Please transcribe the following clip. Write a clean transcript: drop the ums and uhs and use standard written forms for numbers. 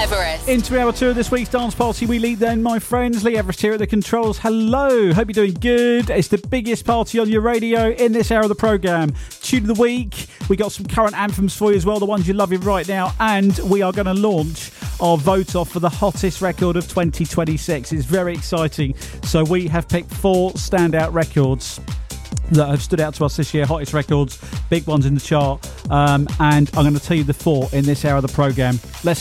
Everest. Into hour 2 of this week's Dance Party, we lead then, my friends. Lee Everest here at the controls. Hello, hope you're doing good. It's the biggest party on your radio in this hour of the programme. Tune of the week, we got some current anthems for you as well, the ones you're loving right now, and we are going to launch our vote off for the hottest record of 2026. It's very exciting. So we have picked 4 standout records that have stood out to us this year, hottest records, big ones in the chart, and I'm going to tell you the 4 in this hour of the programme. Let's